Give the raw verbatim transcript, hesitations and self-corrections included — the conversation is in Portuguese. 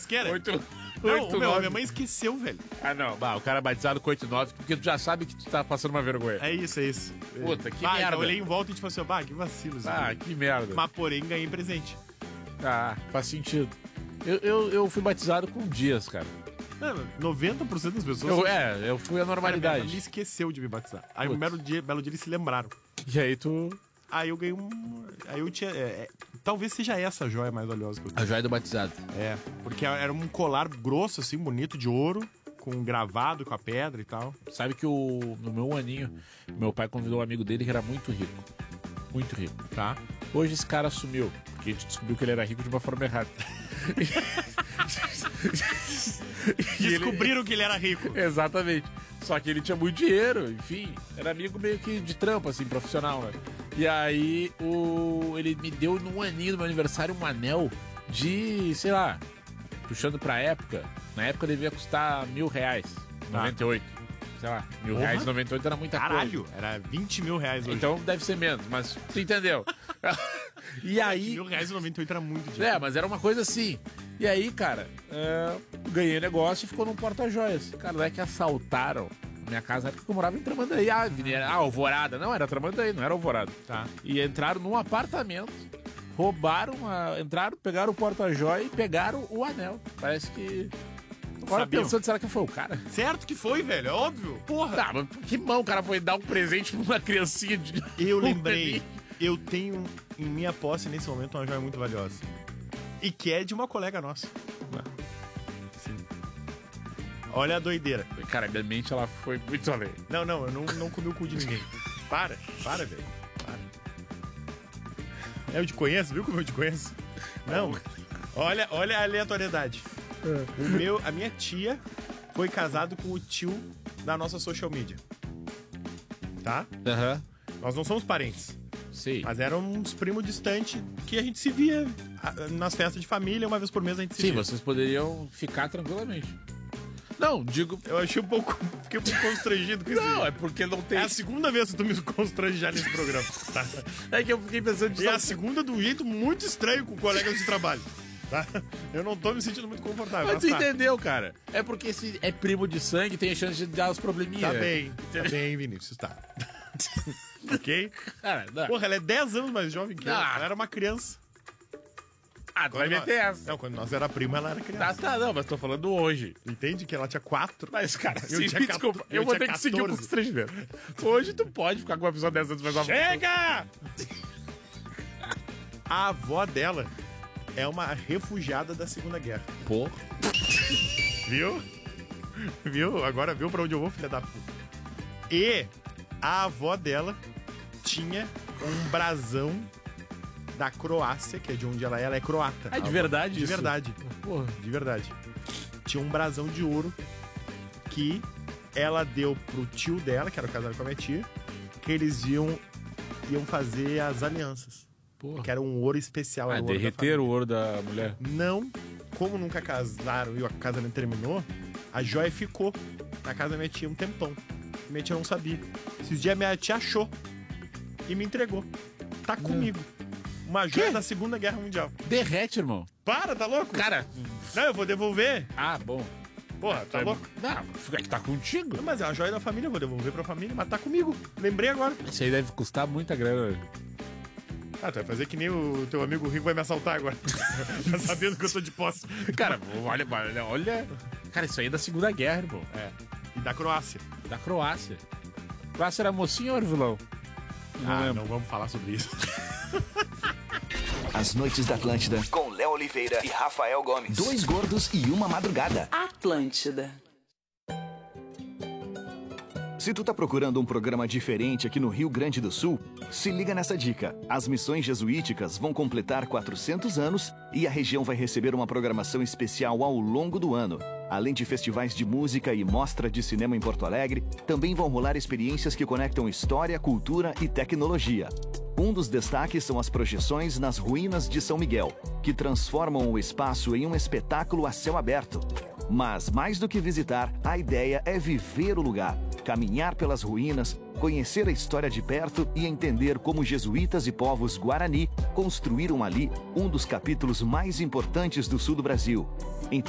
churrasqueira. oito, Não, oito, meu, nove. minha mãe esqueceu, velho. Ah, não. Bah, o cara é batizado com oito nove porque tu já sabe que tu tá passando uma vergonha. É isso, é isso. Puta, que bah, merda. Eu olhei em volta e tipo assim, bah, que vacilo. Zé. Ah, que merda. Mas porém, ganhei presente. Ah, faz sentido. Eu, eu, eu fui batizado com dias, cara. Não, noventa por cento das pessoas... Eu, é, eu fui a Cara, minha normalidade. família esqueceu de me batizar. Aí um Putz. belo dia, belo dia eles se lembraram. E aí tu... Aí eu ganhei um... Aí eu tinha... é, é, talvez seja essa a joia mais valiosa que eu tenho. A joia do batizado. É, porque era um colar grosso, assim, bonito, de ouro, com gravado, com a pedra e tal. Sabe que o, no meu aninho, meu pai convidou um amigo dele que era muito rico. Muito rico. Tá? Hoje esse cara sumiu, porque a gente descobriu que ele era rico de uma forma errada. E ele- Descobriram que ele era rico. Exatamente. Só que ele tinha muito dinheiro, enfim. Era amigo meio que de trampo, assim, profissional, né? E aí, o... ele me deu num aninho do meu aniversário um anel de, sei lá, puxando pra época. Na época devia custar mil reais. noventa e oito. Sei lá, mil Porra. reais, noventa e oito era muita Caralho, era vinte mil reais coisa. hoje. Então deve ser menos, mas tu entendeu. E aí... Mil reais e noventa e oito era muito dinheiro. É, mas era uma coisa assim. E aí, cara, é, ganhei negócio e ficou num porta-joias. Cara, não é que assaltaram minha casa, na época que eu morava em Tramandaí. Ah, Avenida- ah, Alvorada. Não, era Tramandaí, não era Alvorada. Tá. E entraram num apartamento, roubaram, a, entraram, pegaram o porta-joia e pegaram o anel. Parece que... Agora Sabiam? pensando, será que foi o cara? Certo que foi, velho, é óbvio. Porra. Tá, mas que mão o cara foi dar um presente pra uma criancinha de... Eu lembrei, eu tenho em minha posse nesse momento uma joia muito valiosa. E que é de uma colega nossa. Sim. Olha a doideira. Cara, minha mente, ela foi muito além. Não, não, eu não, não comi o cu de ninguém. Para, para, velho. Para. Eu te conheço, viu como eu te conheço? Não. Olha, olha a aleatoriedade. O meu, a minha tia foi casado com o tio da nossa social media. Tá? Aham. Nós não somos parentes. Sim. Mas eram uns primos distantes que a gente se via ah, nas festas de família, uma vez por mês a gente se Sim, via. vocês poderiam ficar tranquilamente. Não, digo... Eu achei um pouco... Fiquei um pouco constrangido com isso. Não, é porque não tem... É a segunda vez que tu me constrange já nesse programa. Tá? É que eu fiquei pensando... E a segunda de um jeito muito estranho com colegas de trabalho. Tá? Eu não tô me sentindo muito confortável. Mas Mas tu tá. entendeu, cara? É porque se é primo de sangue, tem a chance de dar os probleminhas. Tá bem, tá bem, Vinícius, tá. Ok? Cara, não. Porra, ela é dez anos mais jovem que eu. Ah. Ela era uma criança. Ah, tu vai Quando meter nós- essa. Não, quando nós era prima, ela era Tá, criança. tá, não, mas tô falando hoje. Entende que ela tinha quatro? Mas, cara, Eu sim, tinha me desculpa, quatorze, eu, eu vou tinha ter que seguir um pouco quatorze. constrangimento. Hoje tu pode ficar com uma pessoa dessa anos mais nova. Chega! A avó dela é uma refugiada da Segunda Guerra. Pô. Viu? Viu? Agora viu pra onde eu vou, filha da puta. E a avó dela tinha um brasão da Croácia, que é de onde ela é. Ela é croata. Ah, de A avó- verdade De isso? verdade. Porra. De verdade. Tinha um brasão de ouro que ela deu pro tio dela, que era casado com a minha tia, que eles iam, iam fazer as alianças. Porra. Que era um ouro especial. Ah, era o ouro da derreteram o ouro da mulher. não, como nunca casaram e o casamento terminou, a joia ficou na casa da minha tia um tempão. E minha tia não sabia. Esses dias minha tia achou e me entregou. Tá comigo. Uma joia Quê? da Segunda Guerra Mundial. Derrete, irmão. Para, tá louco? Cara, Não, eu vou devolver. ah, bom. Porra, tá É- louco? Não, fica que tá contigo. Não, mas é uma joia da família, eu vou devolver pra família, mas tá comigo. Lembrei agora. Isso aí deve custar muita grana. Ah, tu vai fazer que nem o teu amigo rico vai me assaltar agora. Tá sabendo que eu tô de posse. Cara, olha, olha, olha. Cara, isso aí é da Segunda Guerra, irmão. É. E da Croácia. Da Croácia. Croácia era mocinho ou era vilão? Não ah, lembro. não vamos falar sobre isso. As Noites da Atlântida, com Léo Oliveira e Rafael Gomes. Dois gordos e uma madrugada. Atlântida. Se tu tá procurando um programa diferente aqui no Rio Grande do Sul, se liga nessa dica. As missões jesuíticas vão completar quatrocentos anos e a região vai receber uma programação especial ao longo do ano. Além de festivais de música e mostra de cinema em Porto Alegre, também vão rolar experiências que conectam história, cultura e tecnologia. Um dos destaques são as projeções nas ruínas de São Miguel, que transformam o espaço em um espetáculo a céu aberto. Mas, mais do que visitar, a ideia é viver o lugar, caminhar pelas ruínas, conhecer a história de perto e entender como jesuítas e povos guarani construíram ali um dos capítulos mais importantes do sul do Brasil.